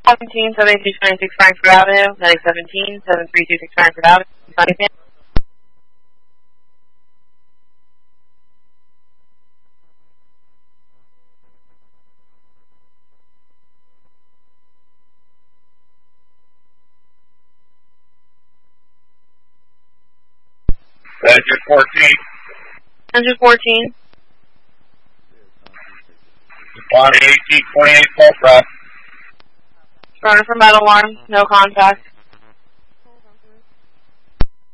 17, 7226 Frankfurt Avenue, 917, 7326 Frankfurt Avenue. Engine 14. Engine 14. Body 1828 full press. Runner for metal alarm, no contact.